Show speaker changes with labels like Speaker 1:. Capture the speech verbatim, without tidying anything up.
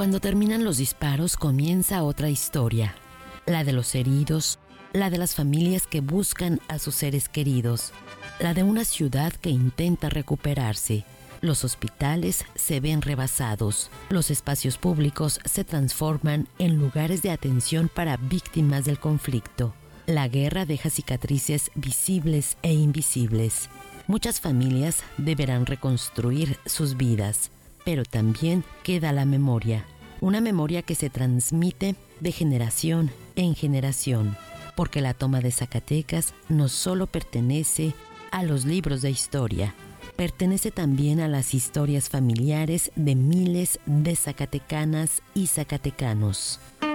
Speaker 1: Cuando terminan los disparos comienza otra historia, la de los heridos, la de las familias que buscan a sus seres queridos, la de una ciudad que intenta recuperarse. Los hospitales se ven rebasados, los espacios públicos se transforman en lugares de atención para víctimas del conflicto. La guerra deja cicatrices visibles e invisibles. Muchas familias deberán reconstruir sus vidas, pero también queda la memoria, una memoria que se transmite de generación en generación, porque la toma de Zacatecas no solo pertenece a los libros de historia, pertenece también a las historias familiares de miles de zacatecanas y zacatecanos.